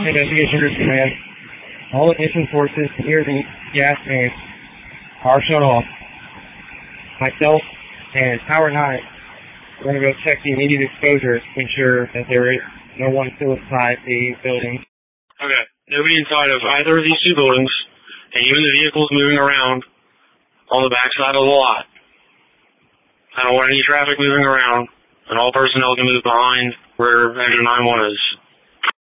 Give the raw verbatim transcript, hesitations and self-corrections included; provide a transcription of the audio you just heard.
Investigation Group Command. All ignition forces near the gas mains are shut off. Myself and Power nine are going to go check the immediate exposures to ensure that there is no one still inside the building. Okay. Nobody inside of either of these two buildings, and even the vehicles moving around on the backside of the lot. I don't want any traffic moving around, and all personnel can move behind where engine nine one is.